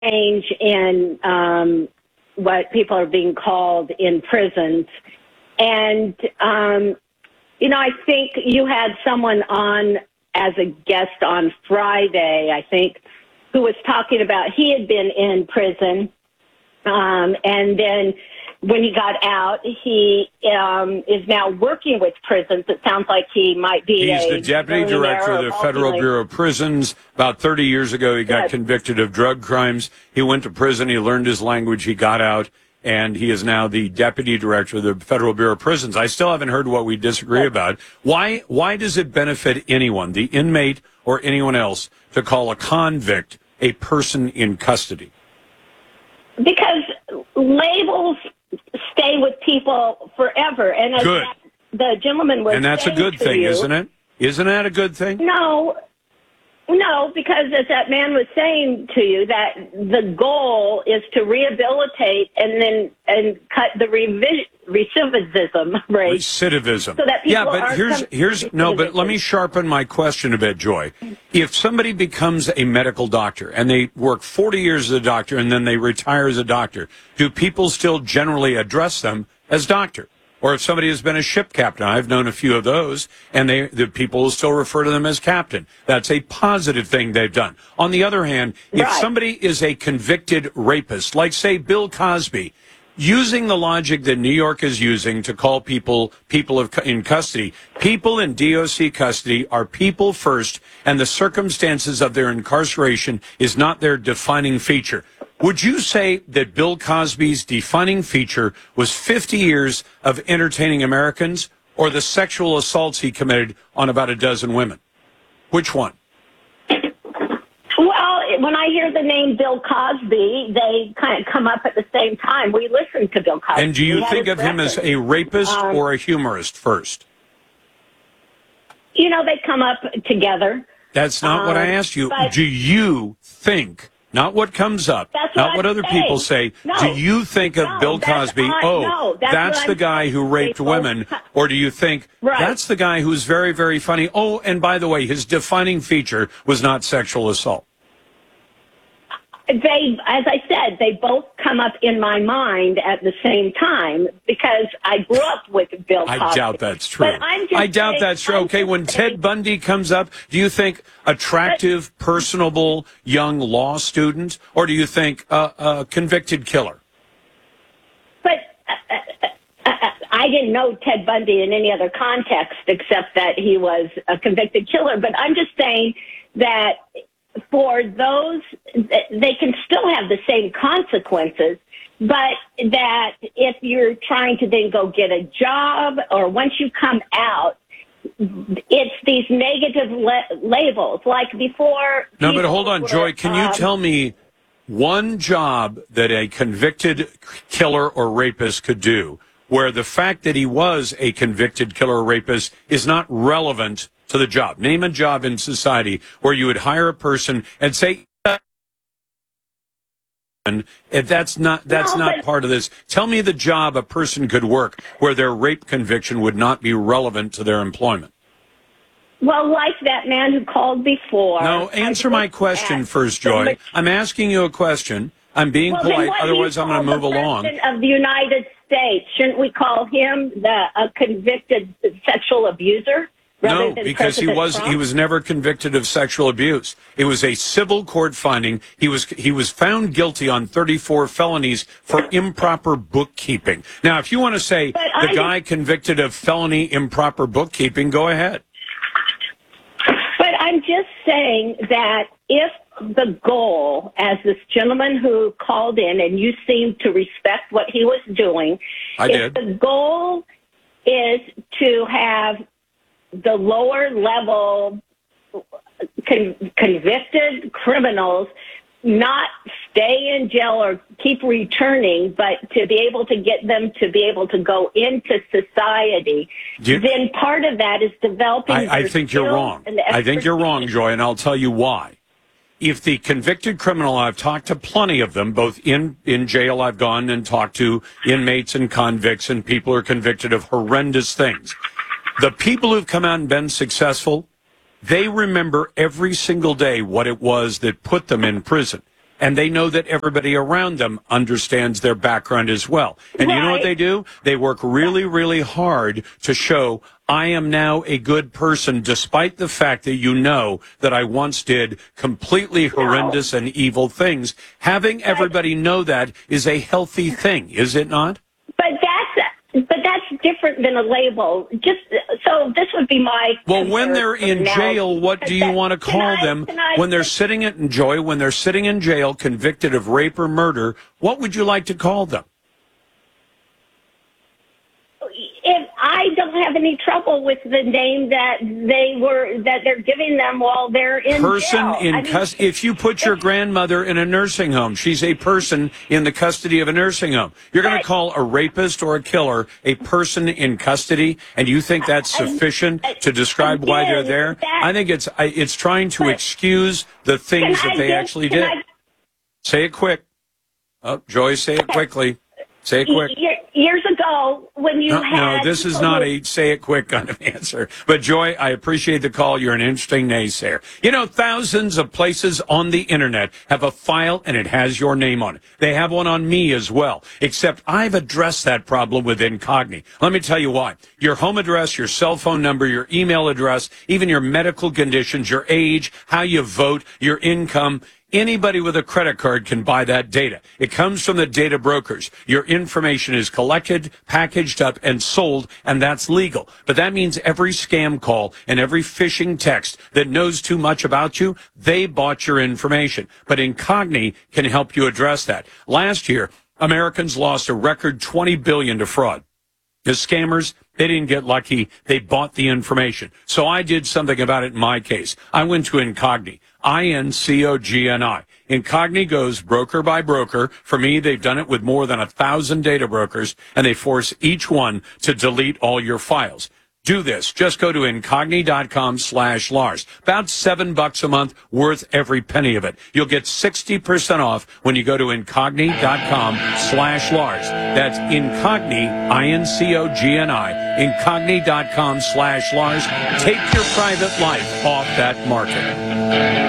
change in what people are being called in prisons. And, I think you had someone on as a guest on Friday, I think, who was talking about he had been in prison. And then when he got out, he is now working with prisons. It sounds like he might be He's the deputy director of the Federal Bureau of Prisons. About 30 years ago, he got convicted of drug crimes. He went to prison. He learned his language. He got out, and he is now the deputy director of the Federal Bureau of Prisons. I still haven't heard what we disagree about. Why does it benefit anyone, the inmate or anyone else, to call a convict a person in custody? Because labels stay with people forever. And as good. The gentleman was, and that's a good thing, isn't it? Isn't that a good thing? No, because as that man was saying to you, that the goal is to rehabilitate and cut the recidivism rate. Recidivism. So that people but let me sharpen my question a bit, Joy. If somebody becomes a medical doctor and they work 40 years as a doctor and then they retire as a doctor, do people still generally address them as doctor? Or if somebody has been a ship captain, I've known a few of those, and the people will still refer to them as captain. That's a positive thing they've done. On the other hand, if somebody is a convicted rapist, like, say, Bill Cosby, using the logic that New York is using to call people in custody, people in DOC custody are people first, and the circumstances of their incarceration is not their defining feature. Would you say that Bill Cosby's defining feature was 50 years of entertaining Americans, or the sexual assaults he committed on about a dozen women? Which one? Well, when I hear the name Bill Cosby, they kind of come up at the same time. We listen to Bill Cosby. And do you think of him as a rapist or a humorist first? They come up together. That's not what I asked you. Do you think... Not what comes up, not what other people say. No, do you think of Bill Cosby, that's the guy who raped women? Or do you think that's the guy who's very, very funny? Oh, and by the way, his defining feature was not sexual assault. As I said, they both come up in my mind at the same time because I grew up with Bill Cosby. I doubt that's true. I doubt that's true. Okay, when Ted Bundy comes up, do you think attractive, personable, young law student, or do you think a convicted killer? But I didn't know Ted Bundy in any other context except that he was a convicted killer. But I'm just saying that for those, they can still have the same consequences, but that if you're trying to then go get a job or once you come out, it's these negative labels. Like before... No, but hold on, Joy. Can you tell me one job that a convicted killer or rapist could do where the fact that he was a convicted killer or rapist is not relevant to the job? Name a job in society where you would hire a person and say, and that's not part of this. Tell me the job a person could work where their rape conviction would not be relevant to their employment. Well, like that man who called before. No, answer my question first, Joy. I'm asking you a question. I'm being polite, otherwise I'm going to move along. The President of the United States, shouldn't we call him a convicted sexual abuser? No, because he was never convicted of sexual abuse. It was a civil court finding. He was found guilty on 34 felonies for improper bookkeeping. Now, if you want to say the guy convicted of felony improper bookkeeping, go ahead. But I'm just saying that if the goal, as this gentleman who called in, and you seem to respect what he was doing, if the goal is to have the lower level convicted criminals not stay in jail or keep returning, but to be able to get them to be able to go into society, then part of that is developing. I think you're wrong. I think you're wrong, Joy, and I'll tell you why. If the convicted criminal, I've talked to plenty of them, both in jail, I've gone and talked to inmates and convicts, and people are convicted of horrendous things. The people who've come out and been successful, they remember every single day what it was that put them in prison. and they know that everybody around them understands their background as well. And you know what they do? They work really, really hard to show I am now a good person, despite the fact that you know that I once did completely horrendous and evil things. Having everybody know that is a healthy thing, is it not? But that's different than a label. Just so this would be my well. When they're in jail, what do you want to call them? When they're sitting in when they're sitting in jail, convicted of rape or murder, what would you like to call them? If I don't have any trouble with the name that they're giving them while they're in person jail. in custody. If you put your grandmother in a nursing home, she's a person in the custody of a nursing home. You're going to call a rapist or a killer a person in custody, and you think that's sufficient to describe why they're there? I think it's trying to excuse the things that they actually did. Say it quick. Oh, Joy, say it quickly. Say it quick. Years ago, when you had... No, this is not a say it quick kind of answer. But, Joy, I appreciate the call. You're an interesting naysayer. You know, thousands of places on the Internet have a file, and it has your name on it. They have one on me as well, except I've addressed that problem with Incogni. Let me tell you why. Your home address, your cell phone number, your email address, even your medical conditions, your age, how you vote, your income... Anybody with a credit card can buy that data. It comes from the data brokers. Your information is collected, packaged up, and sold, and that's legal. But that means every scam call and every phishing text that knows too much about you, they bought your information. But Incogni can help you address that. Last year, Americans lost a record $20 billion to fraud. The scammers, they didn't get lucky. They bought the information. So I did something about it in my case. I went to Incogni, Incogni. Incogni goes broker by broker. For me, they've done it with more than 1,000 data brokers, and they force each one to delete all your files. Do this. Just go to Incogni.com/Lars. About $7 a month, worth every penny of it. You'll get 60% off when you go to Incogni.com/Lars. That's Incogni, Incogni, Incogni.com/Lars. Take your private life off that market.